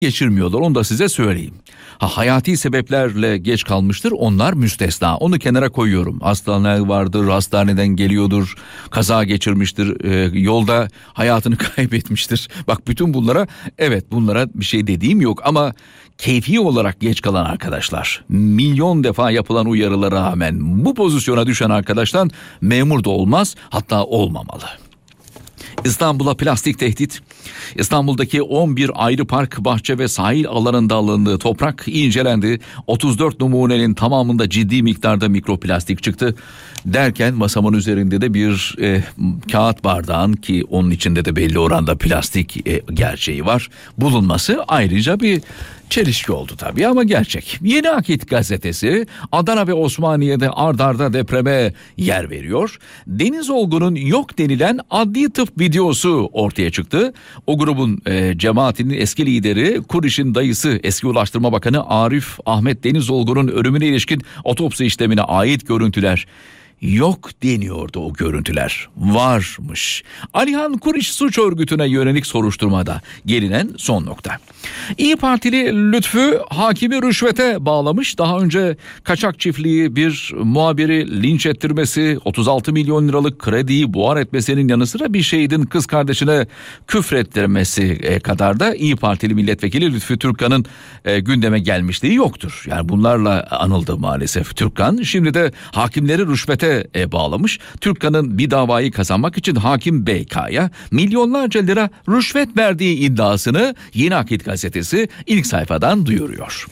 geçirmiyorlar, onu da size söyleyeyim. Hayati sebeplerle geç kalmıştır, onlar müstesna, onu kenara koyuyorum. Hastaneler vardır, hastaneden geliyordur, kaza geçirmiştir, yolda hayatını kaybetmiştir. Bak bütün bunlara, evet, bunlara bir şey dediğim yok ama keyfi olarak geç kalan arkadaşlar, milyon defa yapılan uyarılara rağmen bu pozisyona düşen arkadaştan memur da olmaz, hatta olmamalı. İstanbul'a plastik tehdit. İstanbul'daki 11 ayrı park, bahçe ve sahil alanında alındığı toprak incelendi. 34 numunenin tamamında ciddi miktarda mikroplastik çıktı. Derken masamın üzerinde de bir kağıt bardağın, ki onun içinde de belli oranda plastik gerçeği var, bulunması ayrıca bir çelişki oldu tabii ama gerçek. Yeni Akit gazetesi Adana ve Osmaniye'de ard arda depreme yer veriyor. Deniz Olgun'un yok denilen adli tıp videosu ortaya çıktı. O grubun cemaatinin eski lideri, Kuriş'in dayısı, eski Ulaştırma Bakanı Arif Ahmet Deniz Olgun'un ölümüne ilişkin otopsi işlemine ait görüntüler. Yok deniyordu o görüntüler. Varmış. Alihan Kuriş suç örgütüne yönelik soruşturmada gelinen son nokta. İYİ Partili Lütfü hakimi rüşvete bağlamış. Daha önce kaçak çiftliği bir muhabiri linç ettirmesi, 36 milyon liralık krediyi buhar etmesinin yanı sıra bir şehidin kız kardeşine küfrettirmesi kadar da İYİ Partili milletvekili Lütfü Türkkan'ın gündeme gelmişliği yoktur. Yani bunlarla anıldı maalesef Türkkan. Şimdi de hakimleri rüşvete bağlamış. Türkkan'ın bir davayı kazanmak için hakim BK'ya milyonlarca lira rüşvet verdiği iddiasını Yeni Akit gazetesi ilk sayfadan duyuruyor.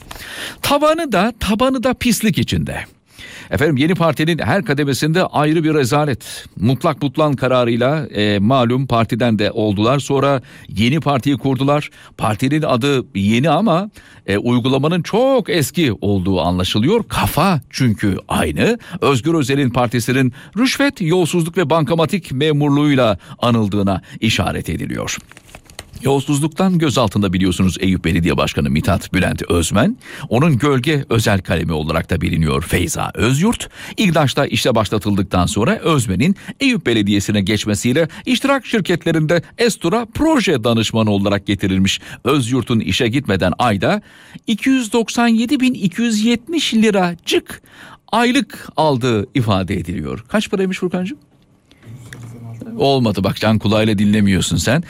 Tabanı da pislik içinde. Efendim, Yeni Parti'nin her kademesinde ayrı bir rezalet. Mutlak butlan kararıyla malum partiden de oldular. Sonra yeni partiyi kurdular. Partinin adı yeni ama uygulamanın çok eski olduğu anlaşılıyor. Kafa çünkü aynı. Özgür Özel'in partisinin rüşvet, yolsuzluk ve bankamatik memurluğuyla anıldığına işaret ediliyor. Yolsuzluktan gözaltında biliyorsunuz Eyüp Belediye Başkanı Mithat Bülent Özmen. Onun gölge özel kalemi olarak da biliniyor Feyza Özyurt. İGDAŞ'ta işe başlatıldıktan sonra Özmen'in Eyüp Belediyesi'ne geçmesiyle iştirak şirketlerinde Estura proje danışmanı olarak getirilmiş. Özyurt'un işe gitmeden ayda 297.270 liracık aylık aldığı ifade ediliyor. Kaç paraymış Furkancığım? Olmadı, bak can kulağıyla dinlemiyorsun sen.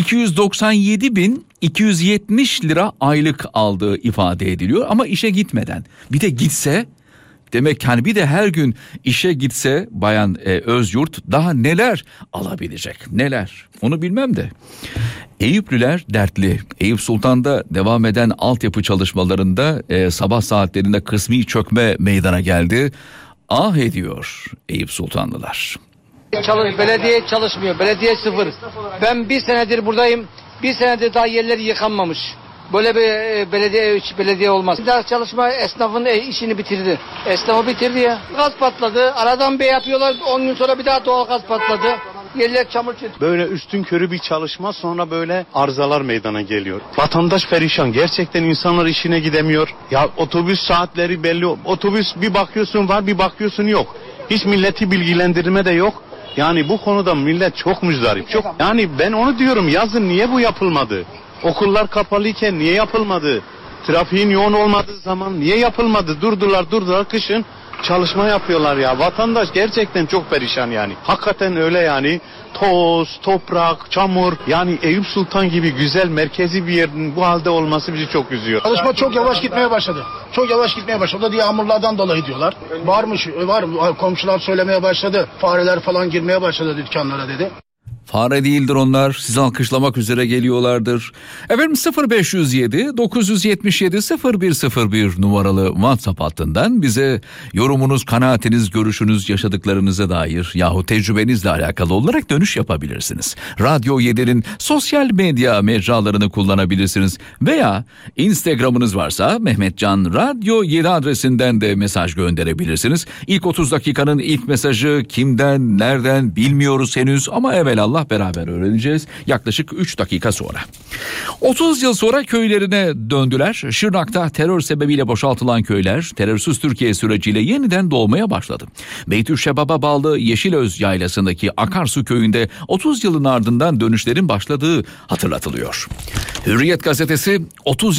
297.270 lira aylık aldığı ifade ediliyor ama işe gitmeden. Bir de gitse, demek hani bir de her gün işe gitse Bayan Özyurt daha neler alabilecek, neler, onu bilmem de. Eyüplüler dertli. Eyüp Sultan'da devam eden altyapı çalışmalarında sabah saatlerinde kısmi çökme meydana geldi. Ah ediyor Eyüp Sultanlılar. Belediye çalışmıyor. Belediye sıfır. Ben bir senedir buradayım. Bir senedir daha yerleri yıkanmamış. Böyle bir belediye olmaz. Bir daha çalışma esnafın işini bitirdi. Esnafı bitirdi ya. Gaz patladı. Aradan bey yapıyorlar. 10 gün sonra bir daha doğal gaz patladı. Yerler çamur çöktü. Böyle üstünkörü bir çalışma, sonra böyle arızalar meydana geliyor. Vatandaş perişan. Gerçekten insanlar işine gidemiyor. Ya otobüs saatleri belli. Otobüs bir bakıyorsun var, bir bakıyorsun yok. Hiç milleti bilgilendirme de yok. Yani bu konuda millet çok muzdarip. Çok. Yani ben onu diyorum, yazın niye bu yapılmadı? Okullar kapalıyken niye yapılmadı? Trafiğin yoğun olmadığı zaman niye yapılmadı? Durdular kışın çalışma yapıyorlar ya. Vatandaş gerçekten çok perişan yani. Hakikaten öyle yani. Toz, toprak, çamur. Yani Eyüp Sultan gibi güzel merkezi bir yerin bu halde olması bizi çok üzüyor. Çalışma çok yavaş gitmeye başladı. Çok yavaş gitmeye başladı. O da yağmurlardan dolayı diyorlar. Var. Komşular söylemeye başladı. Fareler falan girmeye başladı dükkanlara dedi. Fare değildir onlar, sizi alkışlamak üzere geliyorlardır. Efendim 0507 977 0101 numaralı WhatsApp hattından bize yorumunuz, kanaatiniz, görüşünüz, yaşadıklarınıza dair yahut tecrübenizle alakalı olarak dönüş yapabilirsiniz. Radyo 7'nin sosyal medya mecralarını kullanabilirsiniz veya Instagram'ınız varsa Mehmetcan Radyo 7 adresinden de mesaj gönderebilirsiniz. İlk 30 dakikanın ilk mesajı kimden, nereden bilmiyoruz henüz ama evelallah beraber öğreneceğiz yaklaşık 3 dakika sonra. 30 yıl sonra köylerine döndüler. Şırnak'ta terör sebebiyle boşaltılan köyler terörsüz Türkiye süreciyle yeniden doğmaya başladı. Beytüşşebab'a bağlı Yeşilöz Yaylası'ndaki Akarsu köyünde 30 yılın ardından dönüşlerin başladığı hatırlatılıyor. Hürriyet gazetesi 30